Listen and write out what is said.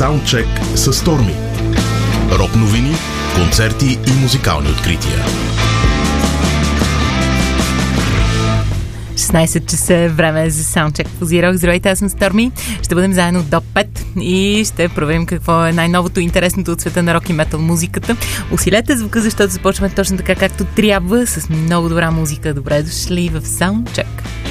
Саундчек с Stormy. Рок новини, концерти и музикални открития. 16 часа е време за саундчек по Зирок. Здравейте, аз съм Stormy. Ще бъдем заедно до 5 и ще проверим какво е най-новото и интересното от света на рок и метал музиката. Усилете звука, защото започваме точно така, както трябва, с много добра музика. Добре дошли в саундчек.